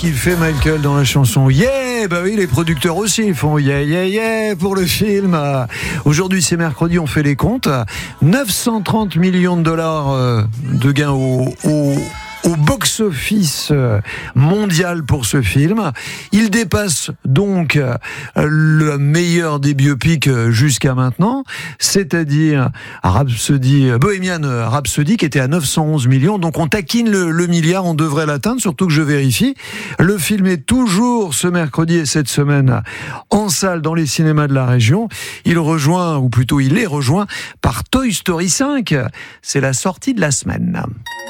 qu'il fait Michael dans la chanson. Yeah, bah oui, les producteurs aussi ils font yeah, yeah, yeah pour le film. Aujourd'hui, c'est mercredi, on fait les comptes. 930 millions de dollars de gains au box-office mondial pour ce film. Il dépasse donc le meilleur des biopics jusqu'à maintenant, c'est-à-dire Bohemian Rhapsody qui était à 911 millions. Donc on taquine le milliard, on devrait l'atteindre, surtout que je vérifie. Le film est toujours ce mercredi et cette semaine en salle dans les cinémas de la région. Il est rejoint par Toy Story 5. C'est la sortie de la semaine.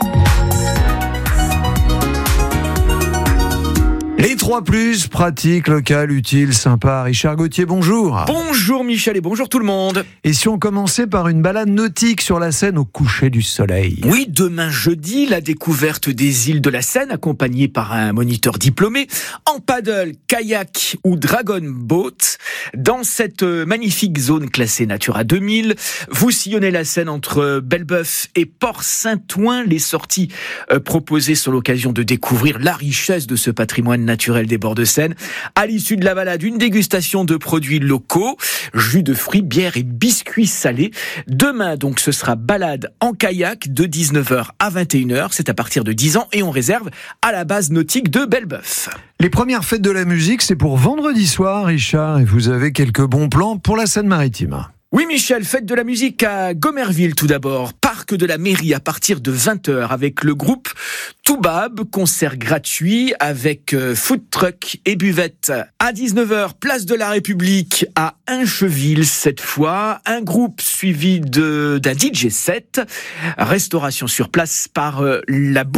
Les 3+, pratique, local, utile, sympa. Richard Gauthier, bonjour. Bonjour Michel et bonjour tout le monde. Et si on commençait par une balade nautique sur la Seine au coucher du soleil? Oui, demain jeudi, la découverte des îles de la Seine, accompagnée par un moniteur diplômé, en paddle, kayak ou dragon boat. Dans cette magnifique zone classée Natura 2000, vous sillonnez la Seine entre Belbeuf et Port-Saint-Ouen. Les sorties proposées sont l'occasion de découvrir la richesse de ce patrimoine naturel des bords de Seine. À l'issue de la balade, une dégustation de produits locaux, jus de fruits, bière et biscuits salés. Demain, donc, ce sera balade en kayak de 19h à 21h. C'est à partir de 10 ans et on réserve à la base nautique de Belbeuf. Les premières fêtes de la musique, c'est pour vendredi soir, Richard, et vous avez quelques bons plans pour la Seine-Maritime. Oui Michel, fête de la musique à Gomerville tout d'abord, parc de la mairie à partir de 20h avec le groupe Toubab, concert gratuit avec food truck et buvette. À 19h, place de la République à Incheville cette fois, un groupe suivi d'un DJ set, restauration sur place par la